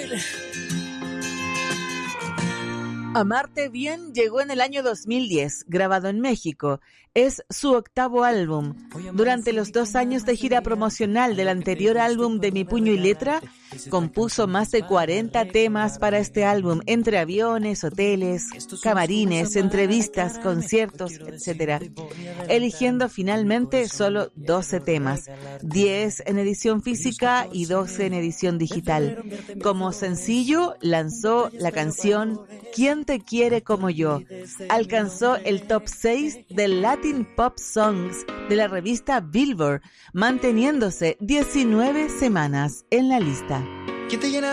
Amarte Bien llegó en el año 2010, grabado en México. Es su octavo álbum. Durante los 2 años de gira promocional del anterior álbum de Mi Puño y Letra, compuso más de 40 temas para este álbum, entre aviones, hoteles, camarines, entrevistas, conciertos, etc. Eligiendo finalmente solo 12 temas, 10 en edición física y 12 en edición digital. Como sencillo, lanzó la canción ¿Quién te quiere como yo? Alcanzó el top 6 del Latin Pop Songs de la revista Billboard, manteniéndose 19 semanas en la lista.